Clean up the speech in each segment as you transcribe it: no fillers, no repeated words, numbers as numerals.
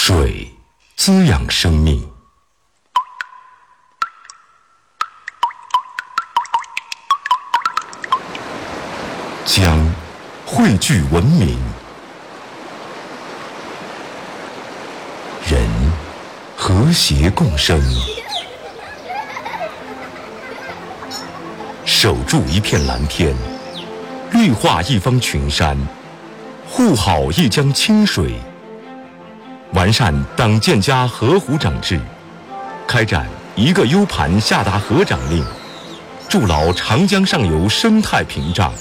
水滋养生命，江汇聚文明，人和谐共生，守住一片蓝天，绿化一方群山，护好一江清水，完善党建家河湖长制，开展一个 U 盘下达河长令，筑牢长江上游生态屏障。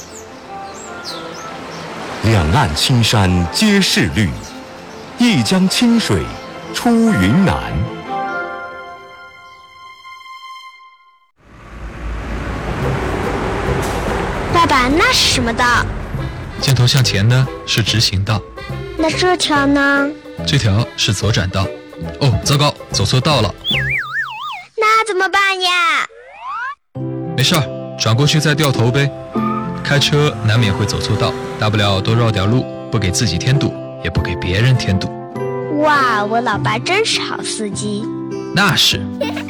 两岸青山皆是绿，一江清水出云南。 爸爸，那是什么道？ 箭头向前的是直行道。 那这条呢？ 这条是左转道。哦，糟糕，走错道了。 那怎么办呀？ 没事儿，转过去再掉头呗。开车难免会走错道，大不了多绕点路，不给自己添堵，也不给别人添堵。 哇，我老爸真是好司机。 那是。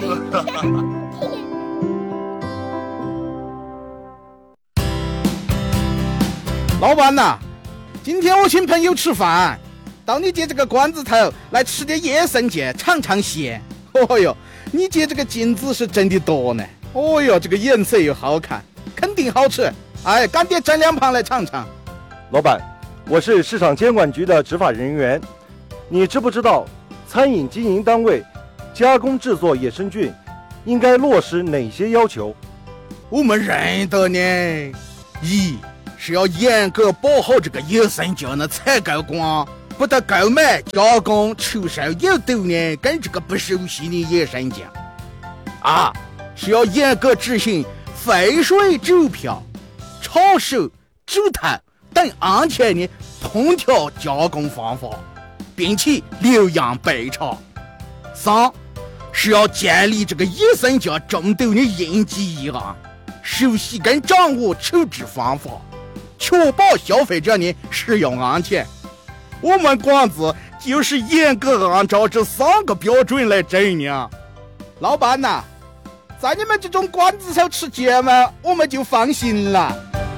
老板呐，今天我请朋友吃饭，到你姐这个馆子头来吃点野生蟹，尝尝鲜。哦哟，你姐这个金子是真的多呢。哦哟，这个颜色又好看，肯定好吃。哎，赶紧整2盘来尝尝。 老板，我是市场监管局的执法人员，你知不知道餐饮经营单位加工制作野生菌应该落实哪些要求？ 我们认得呢。一是要严格保好这个野生菌的采购官，不得购买、加工、出售有毒呢跟这个不熟悉的野生菌。二是要严格执行沸水煮漂、炒熟、煮透等安全的烹调加工方法，并且留样备查。三是要建立这个野生菌中毒的应急预案，熟悉跟掌握处置方法，确保消费者的食用安全。我们馆子就是严格按照这3个标准来整呢。老板呐，在你们这种馆子头吃芥末，我们就放心了。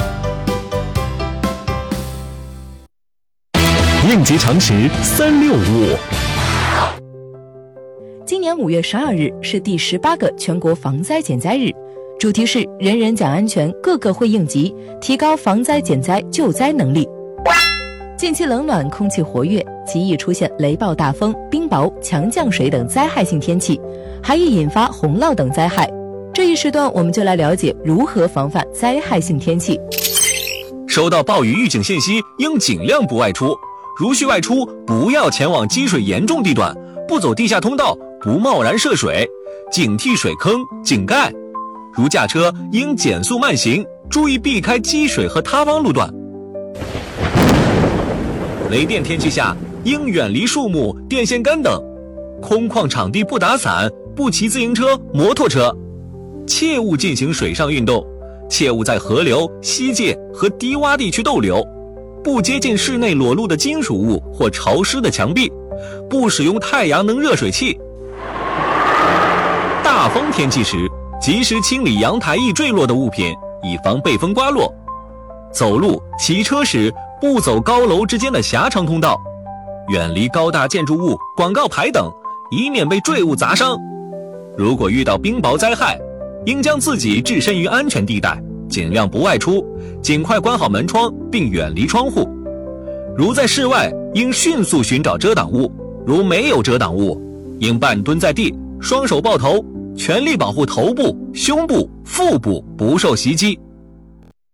应急常识365。 今年5月12日是第18个全国防灾减灾日，主题是人人讲安全，个个会应急，提高防灾减灾救灾能力。近期冷暖，空气活跃，极易出现雷暴大风、冰雹、强降水等灾害性天气，还易引发洪涝等灾害。这一时段我们就来了解如何防范灾害性天气。 收到暴雨预警信息，应尽量不外出。如需外出，不要前往积水严重地段，不走地下通道，不贸然涉水，警惕水坑、井盖。如驾车，应减速慢行，注意避开积水和塌方路段。雷电天气下，应远离树木、电线杆等。空旷场地不打伞，不骑自行车、摩托车。切勿进行水上运动，切勿在河流、溪涧和低洼地区逗留。不接近室内裸露的金属物或潮湿的墙壁，不使用太阳能热水器。大风天气时，及时清理阳台易坠落的物品，以防被风刮落。走路、骑车时，不走高楼之间的狭长通道，远离高大建筑物、广告牌等，以免被坠物砸伤。如果遇到冰雹灾害，应将自己置身于安全地带，尽量不外出，尽快关好门窗并远离窗户。如在室外，应迅速寻找遮挡物，如没有遮挡物，应半蹲在地，双手抱头，全力保护头部、胸部、腹部不受袭击。